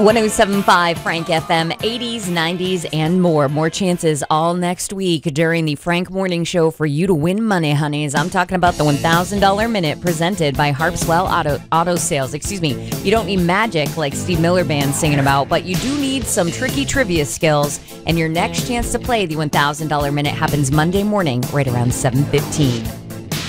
107.5 Frank FM, 80s, 90s, and more. More chances all next week during the Frank Morning Show for you to win money, honeys. I'm talking about the $1,000 minute presented by Harpswell Auto Sales. Excuse me. You don't need magic like Steve Miller Band's singing about, but you do need some tricky trivia skills. And your next chance to play the $1,000 minute happens Monday morning right around 7:15.